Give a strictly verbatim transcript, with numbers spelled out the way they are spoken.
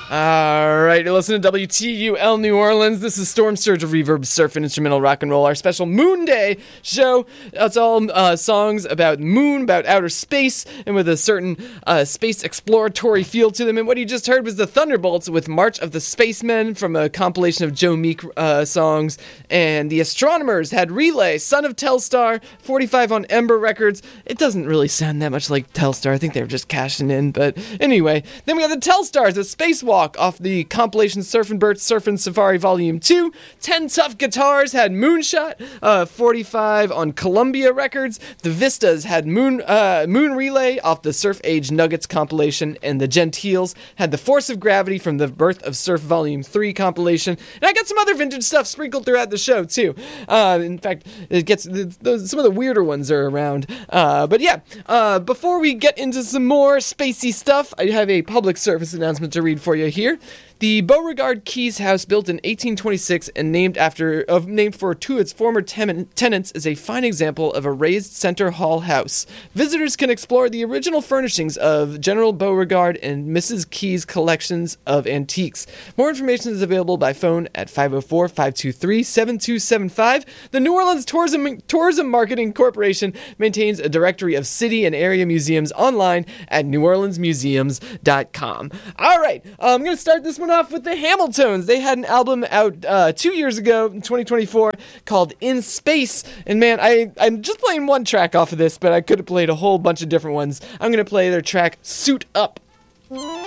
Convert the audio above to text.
All right, you're listening to W T U L New Orleans. This is Storm Surge of Reverb, Surf, and Instrumental Rock and Roll, our special Moon Day show. It's all uh, songs about moon, about outer space, and with a certain uh, space exploratory feel to them. And what you just heard was the Thunderbolts with March of the Spacemen from a compilation of Joe Meek uh, songs. And the Astronomers had Relay, Son of Telstar, forty-five on Ember Records. It doesn't really sound that much like Telstar. I think they were just cashing in. But anyway, then we got the Telstars, a Spacewalk off the compilation Surfin' Bert, Surfin' Safari Volume two. Ten Tough Guitars had Moonshot, uh, forty-five on Columbia Records. The Vistas had Moon uh, Moon Relay off the Surf Age Nuggets compilation. And the Gentiles had The Force of Gravity from the Birth of Surf Volume three compilation. And I got some other vintage stuff sprinkled throughout the show, too. Uh, in fact, it gets the, the, some of the weirder ones are around. Uh, but yeah, uh, before we get into some more spacey stuff, I have a public service announcement to read for you here. The Beauregard Keys House, built in eighteen twenty-six and named after of named for two of its former ten- tenants, is a fine example of a raised center hall house. Visitors can explore the original furnishings of General Beauregard and Missus Keys' collections of antiques. More information is available by phone at five oh four, five two three, seven two seven five. The New Orleans Tourism Tourism Marketing Corporation maintains a directory of city and area museums online at new orleans museums dot com. All right, uh, I'm going to start this one off with the Hamiltones. They had an album out uh, two years ago in twenty twenty-four called In Space. And man, I, I'm just playing one track off of this, but I could have played a whole bunch of different ones. I'm going to play their track Suit Up.